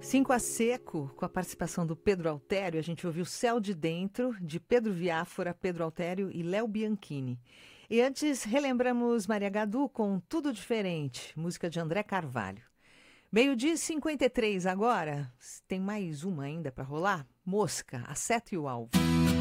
Cinco a Seco, com a participação do Pedro Altério, a gente ouviu Céu de Dentro, de Pedro Viáfora, Pedro Altério e Léo Bianchini. E antes, relembramos Maria Gadu com Tudo Diferente, música de André Carvalho. Meio-dia e 53 agora, tem mais uma ainda para rolar? Mosca, Acerta e o Alvo.